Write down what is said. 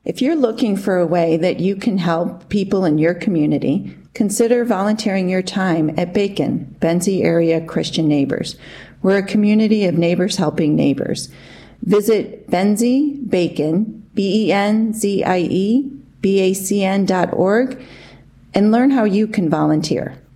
If you're looking for a way that you can help people in your community, consider volunteering your time at Bacon, Benzie Area Christian Neighbors. We're a community of neighbors helping neighbors. Visit Benzie Bacon, BenziebACN.org, and learn how you can volunteer.